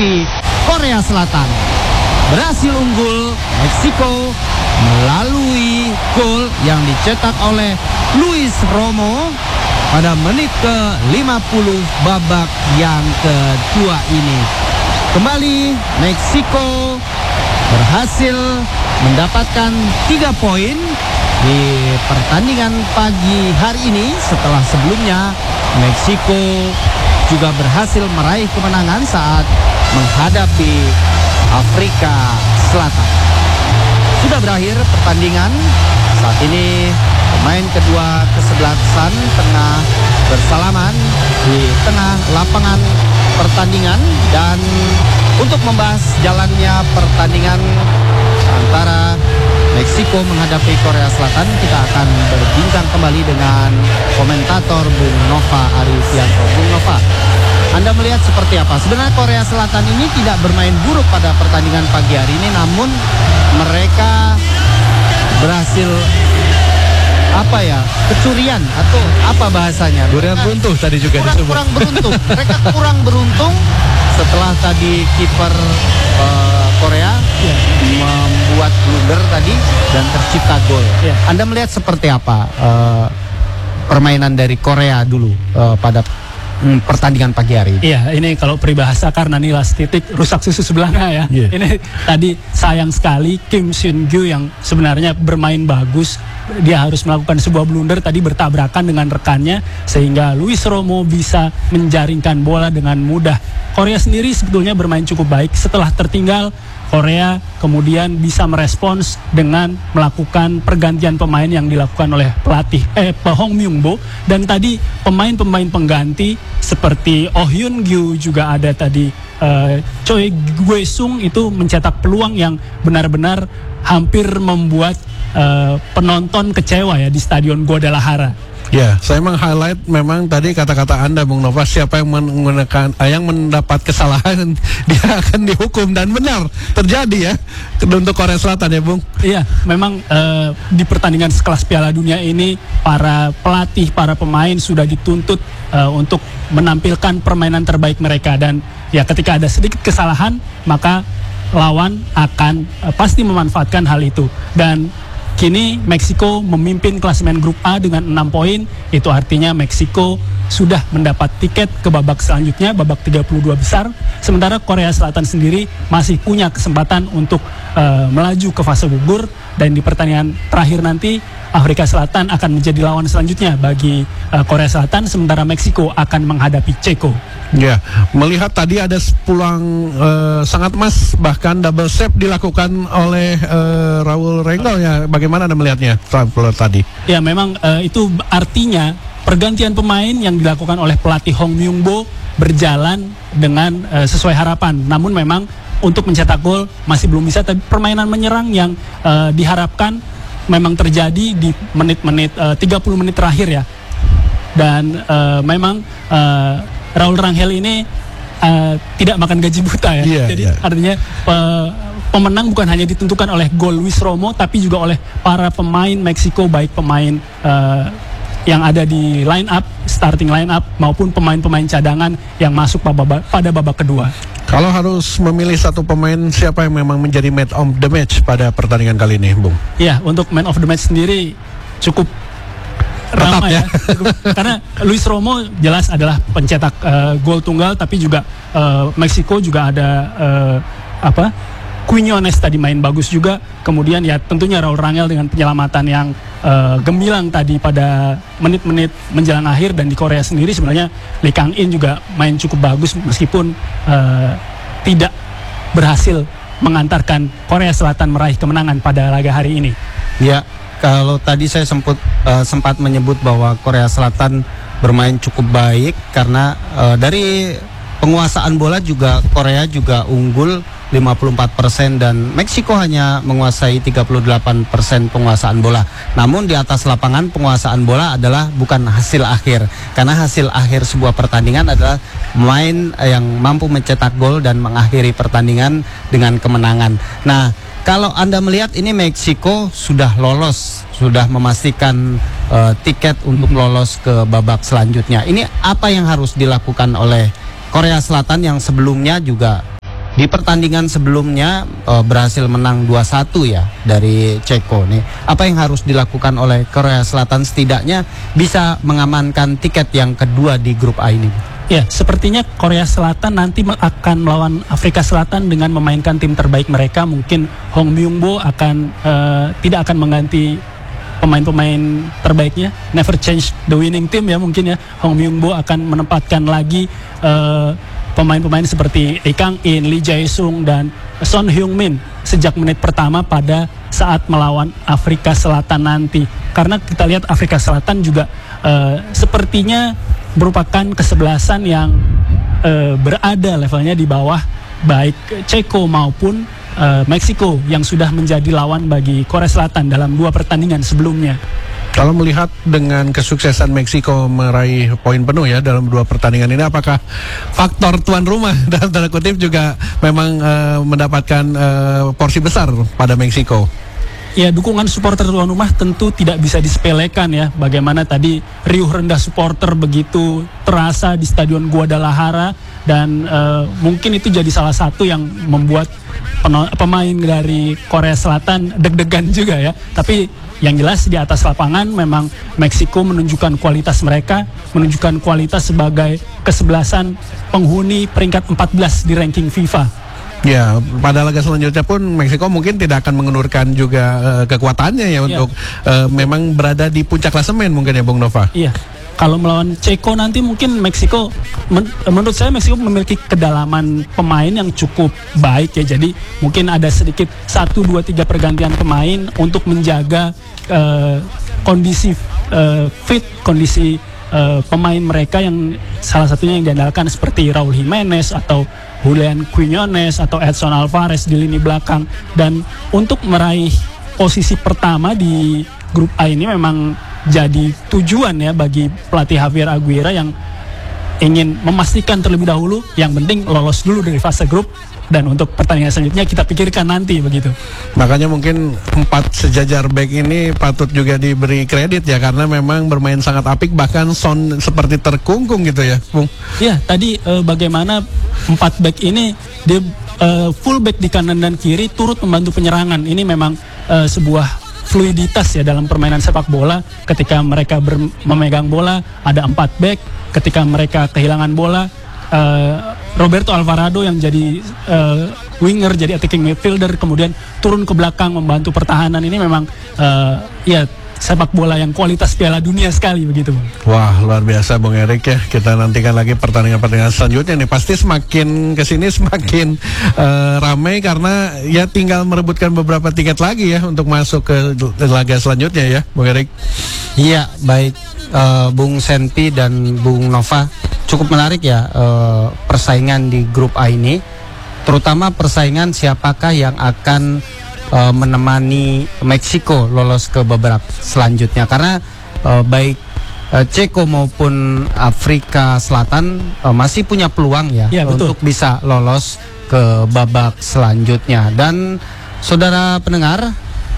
menghadapi Korea Selatan. Berhasil unggul Meksiko melalui gol yang dicetak oleh Luis Romo pada menit ke-50 babak yang kedua ini. Kembali Meksiko berhasil mendapatkan 3 poin di pertandingan pagi hari ini setelah sebelumnya Meksiko juga berhasil meraih kemenangan saat menghadapi Afrika Selatan. Sudah berakhir pertandingan. Saat ini pemain kedua kesebelasan tengah bersalaman di tengah lapangan pertandingan, dan untuk membahas jalannya pertandingan antara Meksiko menghadapi Korea Selatan, kita akan berbincang kembali dengan komentator Bung Nova Arifianto. Bung Nova, Anda melihat seperti apa? Sebenarnya Korea Selatan ini tidak bermain buruk pada pertandingan pagi hari ini, namun mereka berhasil kecurian atau apa bahasanya? Kurang beruntung tadi juga disebut. Kurang beruntung. Mereka kurang beruntung setelah tadi kiper Korea membuat blunder tadi dan tercipta gol. Anda melihat seperti apa permainan dari Korea dulu pada pertandingan pagi hari? Iya, ini kalau peribahasa karena nilas titik rusak susu sebelanga ya. Ini tadi sayang sekali Kim Seung-gyu yang sebenarnya bermain bagus, dia harus melakukan sebuah blunder tadi bertabrakan dengan rekannya sehingga Luis Romo bisa menjaringkan bola dengan mudah. Korea sendiri sebetulnya bermain cukup baik. Setelah tertinggal, Korea kemudian bisa merespons dengan melakukan pergantian pemain yang dilakukan oleh pelatih Hong Myung-bo, dan tadi pemain-pemain pengganti seperti Oh Hyun-gyu juga ada tadi, Choi Gue-sung itu mencetak peluang yang benar-benar hampir membuat penonton kecewa ya di Stadion Guadalajara. Ya, saya meng-highlight memang tadi kata-kata Anda, Bung Nova, siapa yang yang mendapat kesalahan dia akan dihukum, dan benar terjadi ya untuk Korea Selatan ya, Bung. Iya, memang di pertandingan sekelas Piala Dunia ini para pelatih, para pemain sudah dituntut untuk menampilkan permainan terbaik mereka, dan ya ketika ada sedikit kesalahan maka lawan akan pasti memanfaatkan hal itu. Dan kini Meksiko memimpin klasemen grup A dengan 6 poin. Itu artinya Meksiko sudah mendapat tiket ke babak selanjutnya, babak 32 besar. Sementara Korea Selatan sendiri masih punya kesempatan untuk melaju ke fase gugur. Dan di pertandingan terakhir nanti Afrika Selatan akan menjadi lawan selanjutnya bagi Korea Selatan, sementara Meksiko akan menghadapi Ceko. Ya, melihat tadi ada peluang sangat emas, bahkan double save dilakukan oleh Raul Rengel ya. Bagaimana Anda melihatnya tadi? Ya, memang itu artinya pergantian pemain yang dilakukan oleh pelatih Hong Myung-bo berjalan dengan sesuai harapan. Namun memang untuk mencetak gol masih belum bisa. Tapi permainan menyerang yang diharapkan memang terjadi di menit-menit 30 menit terakhir ya. Dan memang Raul Rangel ini tidak makan gaji buta ya. Jadi artinya pemenang bukan hanya ditentukan oleh gol Luis Romo, tapi juga oleh para pemain Meksiko, baik pemain yang ada di line up, starting line up, maupun pemain-pemain cadangan yang masuk pada babak kedua. Kalau harus memilih satu pemain, siapa yang memang menjadi man of the match pada pertandingan kali ini, Bung? Ya, untuk man of the match sendiri cukup ramai ya. Karena Luis Romo jelas adalah pencetak gol tunggal, tapi juga Meksiko juga ada Quiñones tadi main bagus juga. Kemudian ya tentunya Raul Rangel dengan penyelamatan yang gemilang tadi pada menit-menit menjelang akhir. Dan di Korea sendiri sebenarnya Lee Kang-in juga main cukup bagus meskipun tidak berhasil mengantarkan Korea Selatan meraih kemenangan pada laga hari ini. Ya, kalau tadi saya sempat menyebut bahwa Korea Selatan bermain cukup baik karena dari penguasaan bola juga Korea juga unggul 54% dan Meksiko hanya menguasai 38% penguasaan bola. Namun di atas lapangan penguasaan bola adalah bukan hasil akhir, karena hasil akhir sebuah pertandingan adalah pemain yang mampu mencetak gol dan mengakhiri pertandingan dengan kemenangan. Nah, kalau Anda melihat ini Meksiko sudah lolos, sudah memastikan tiket untuk lolos ke babak selanjutnya. Ini apa yang harus dilakukan oleh Korea Selatan yang sebelumnya juga Di pertandingan sebelumnya berhasil menang 2-1 ya dari Ceko nih. Apa yang harus dilakukan oleh Korea Selatan setidaknya bisa mengamankan tiket yang kedua di grup A ini? Ya, sepertinya Korea Selatan nanti akan melawan Afrika Selatan dengan memainkan tim terbaik mereka. Mungkin Hong Myung-bo akan tidak akan mengganti pemain-pemain terbaiknya. Never change the winning team ya mungkin ya. Hong Myung-bo akan menempatkan lagi pemain-pemain seperti Lee Kang-in, Lee Jae-sung, dan Son Heung-min sejak menit pertama pada saat melawan Afrika Selatan nanti. Karena kita lihat Afrika Selatan juga sepertinya merupakan kesebelasan yang berada levelnya di bawah baik Ceko maupun Meksiko yang sudah menjadi lawan bagi Korea Selatan dalam 2 pertandingan sebelumnya. Kalau melihat dengan kesuksesan Meksiko meraih poin penuh ya dalam 2 pertandingan ini, apakah faktor tuan rumah dalam tanda kutip juga memang mendapatkan porsi besar pada Meksiko? Ya, dukungan supporter tuan rumah tentu tidak bisa disepelekan ya. Bagaimana tadi riuh rendah supporter begitu terasa di Stadion Guadalajara, dan mungkin itu jadi salah satu yang membuat pemain dari Korea Selatan deg-degan juga ya. Tapi yang jelas di atas lapangan memang Meksiko menunjukkan kualitas mereka, menunjukkan kualitas sebagai kesebelasan penghuni peringkat 14 di ranking FIFA. Ya, pada laga selanjutnya pun Meksiko mungkin tidak akan mengendurkan juga kekuatannya ya untuk memang berada di puncak klasemen mungkin ya Bung Nova. Iya. Kalau melawan Ceko nanti mungkin Meksiko, menurut saya Meksiko memiliki kedalaman pemain yang cukup baik ya. Jadi mungkin ada sedikit 1, 2, 3 pergantian pemain untuk menjaga kondisi fit, kondisi pemain mereka yang salah satunya yang diandalkan seperti Raul Jimenez atau Julian Quiñones atau Edson Alvarez di lini belakang. Dan untuk meraih posisi pertama di grup A ini memang jadi tujuan ya bagi pelatih Javier Aguirre yang ingin memastikan terlebih dahulu, yang penting lolos dulu dari fase grup, dan untuk pertandingan selanjutnya kita pikirkan nanti begitu. Makanya mungkin 4 sejajar back ini patut juga diberi kredit ya, karena memang bermain sangat apik, bahkan Son seperti terkungkung gitu ya, Bung. Ya, tadi bagaimana 4 back ini dia full back di kanan dan kiri turut membantu penyerangan. Ini memang sebuah fluiditas ya dalam permainan sepak bola. Ketika mereka memegang bola ada 4 back, ketika mereka kehilangan bola Roberto Alvarado yang jadi winger, jadi attacking midfielder, kemudian turun ke belakang membantu pertahanan. Ini memang ya sepak bola yang kualitas Piala Dunia sekali begitu, Bang. Wah, luar biasa Bung Erik ya. Kita nantikan lagi pertandingan-pertandingan selanjutnya nih. Pasti semakin kesini semakin ramai karena ya tinggal merebutkan beberapa tiket lagi ya untuk masuk ke laga selanjutnya ya, Bung Erik. Iya, baik Bung Senpi dan Bung Nova. Cukup menarik ya persaingan di grup A ini. Terutama persaingan siapakah yang akan menemani Meksiko lolos ke babak selanjutnya, karena baik Ceko maupun Afrika Selatan masih punya peluang ya, untuk bisa lolos ke babak selanjutnya. Dan saudara pendengar,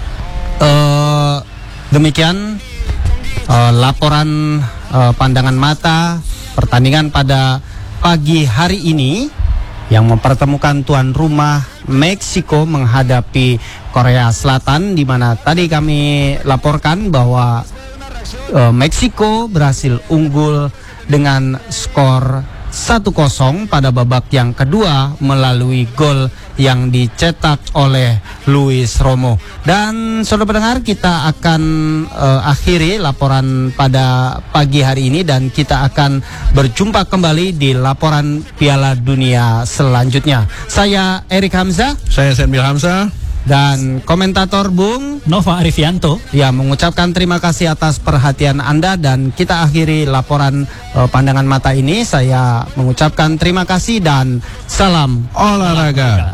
demikian laporan pandangan mata pertandingan pada pagi hari ini yang mempertemukan tuan rumah Meksiko menghadapi Korea Selatan, di mana tadi kami laporkan bahwa Meksiko berhasil unggul dengan skor 1-0 pada babak yang kedua melalui gol yang dicetak oleh Luis Romo. Dan saudara pendengar, kita akan akhiri laporan pada pagi hari ini dan kita akan berjumpa kembali di laporan Piala Dunia selanjutnya. Saya Erik Hamzah, saya Senbil Hamzah, dan komentator Bung Nova Arifianto ya mengucapkan terima kasih atas perhatian Anda, dan kita akhiri laporan pandangan mata ini. Saya mengucapkan terima kasih dan salam olahraga.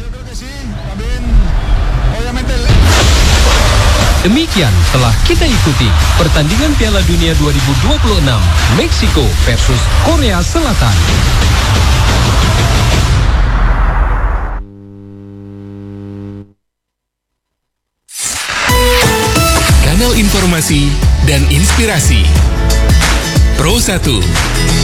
Demikian telah kita ikuti pertandingan Piala Dunia 2026 Meksiko versus Korea Selatan. Kanal informasi dan inspirasi Pro 1.